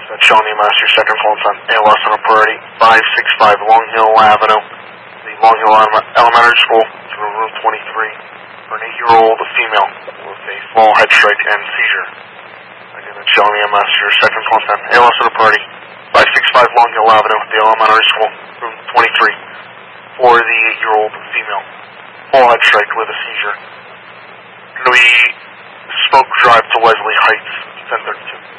That's Shawnee Master, second call on ALS on a priority, 565 Long Hill Avenue, the Long Hill Elementary School, through room 23, for an 8-year-old female with a fall head strike and seizure. Again, that's Shawnee Master, second call on ALS on a priority, 565 Long Hill Avenue, the Elementary School, room 23, for the 8-year-old female, fall head strike with a seizure. We spoke drive to Wesley Heights, 1032.